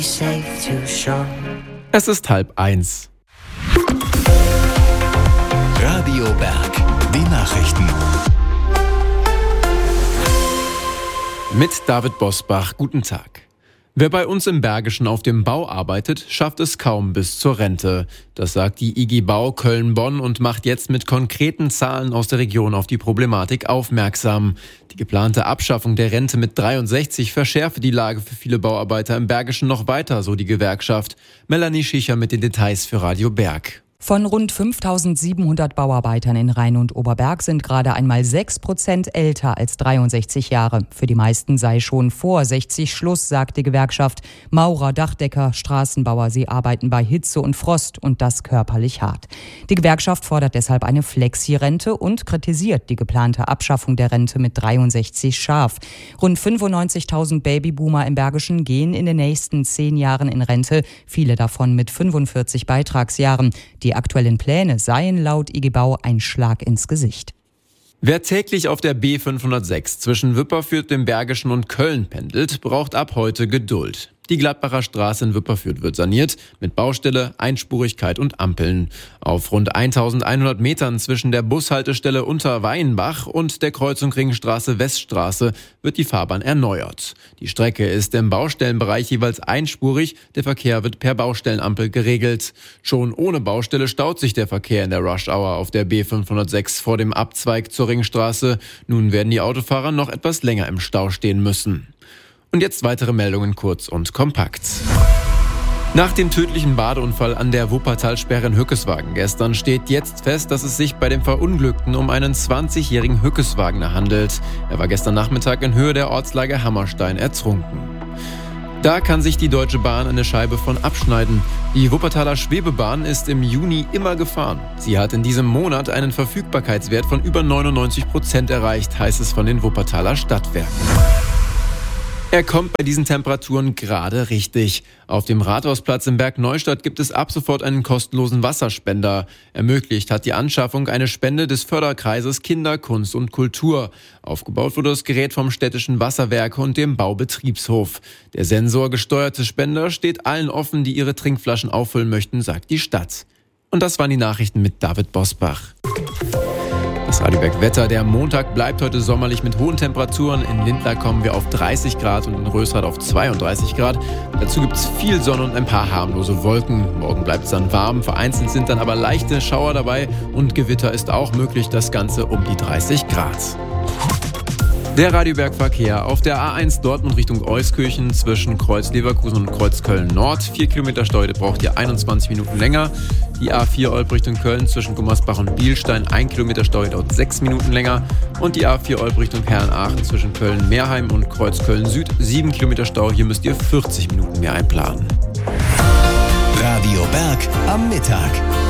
Es ist 12:30. Radio Berg, die Nachrichten. Mit David Bosbach, guten Tag. Wer bei uns im Bergischen auf dem Bau arbeitet, schafft es kaum bis zur Rente. Das sagt die IG Bau Köln-Bonn und macht jetzt mit konkreten Zahlen aus der Region auf die Problematik aufmerksam. Die geplante Abschaffung der Rente mit 63 verschärfe die Lage für viele Bauarbeiter im Bergischen noch weiter, so die Gewerkschaft. Melanie Schicher mit den Details für Radio Berg. Von rund 5.700 Bauarbeitern in Rhein und Oberberg sind gerade einmal 6% älter als 63 Jahre. Für die meisten sei schon vor 60 Schluss, sagt die Gewerkschaft. Maurer, Dachdecker, Straßenbauer, sie arbeiten bei Hitze und Frost und das körperlich hart. Die Gewerkschaft fordert deshalb eine Flexi-Rente und kritisiert die geplante Abschaffung der Rente mit 63 scharf. Rund 95.000 Babyboomer im Bergischen gehen in den nächsten 10 Jahren in Rente, viele davon mit 45 Beitragsjahren. Die aktuellen Pläne seien laut IG Bau ein Schlag ins Gesicht. Wer täglich auf der B506 zwischen Wipperfürth, dem Bergischen und Köln pendelt, braucht ab heute Geduld. Die Gladbacher Straße in Wipperfürth wird saniert, mit Baustelle, Einspurigkeit und Ampeln. Auf rund 1100 Metern zwischen der Bushaltestelle Unterweinbach und der Kreuzung Ringstraße-Weststraße wird die Fahrbahn erneuert. Die Strecke ist im Baustellenbereich jeweils einspurig, der Verkehr wird per Baustellenampel geregelt. Schon ohne Baustelle staut sich der Verkehr in der Rush-Hour auf der B506 vor dem Abzweig zur Ringstraße. Nun werden die Autofahrer noch etwas länger im Stau stehen müssen. Und jetzt weitere Meldungen kurz und kompakt. Nach dem tödlichen Badeunfall an der Wuppertalsperre in Hückeswagen gestern steht jetzt fest, dass es sich bei dem Verunglückten um einen 20-jährigen Hückeswagener handelt. Er war gestern Nachmittag in Höhe der Ortslage Hammerstein ertrunken. Da kann sich die Deutsche Bahn eine Scheibe von abschneiden. Die Wuppertaler Schwebebahn ist im Juni immer gefahren. Sie hat in diesem Monat einen Verfügbarkeitswert von über 99% erreicht, heißt es von den Wuppertaler Stadtwerken. Er kommt bei diesen Temperaturen gerade richtig. Auf dem Rathausplatz im Berg Neustadt gibt es ab sofort einen kostenlosen Wasserspender. Ermöglicht hat die Anschaffung eine Spende des Förderkreises Kinder, Kunst und Kultur. Aufgebaut wurde das Gerät vom Städtischen Wasserwerke und dem Baubetriebshof. Der sensorgesteuerte Spender steht allen offen, die ihre Trinkflaschen auffüllen möchten, sagt die Stadt. Und das waren die Nachrichten mit David Bosbach. Das Radio Berg Wetter. Der Montag bleibt heute sommerlich mit hohen Temperaturen. In Lindlar kommen wir auf 30 Grad und in Rösrath auf 32 Grad. Dazu gibt es viel Sonne und ein paar harmlose Wolken. Morgen bleibt es dann warm. Vereinzelt sind dann aber leichte Schauer dabei und Gewitter ist auch möglich. Das Ganze um die 30 Grad. Der Radio Berg Verkehr auf der A1 Dortmund Richtung Euskirchen zwischen Kreuz Leverkusen und Kreuz Köln Nord. 4 Kilometer Stau, braucht ihr 21 Minuten länger. Die A4 Olp Richtung Köln zwischen Gummersbach und Bielstein. 1 Kilometer Stau, dauert 6 Minuten länger. Und die A4 Olp Richtung Herrenaachen zwischen Köln-Meerheim und Kreuz Köln Süd. 7 Kilometer Stau, hier müsst ihr 40 Minuten mehr einplanen. Radio Berg am Mittag.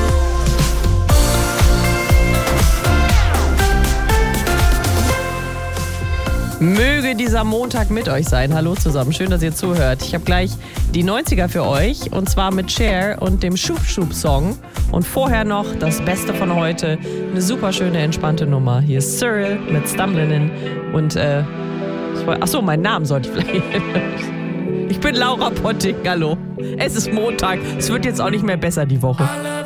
Möge dieser Montag mit euch sein. Hallo zusammen, schön, dass ihr zuhört. Ich habe gleich die 90er für euch und zwar mit Cher und dem Schub-Schub-Song. Und vorher noch das Beste von heute, eine super schöne, entspannte Nummer. Hier ist Cyril mit Stumbling und achso, meinen Namen sollte ich vielleicht. Ich bin Laura Potting, hallo. Es ist Montag, es wird jetzt auch nicht mehr besser die Woche.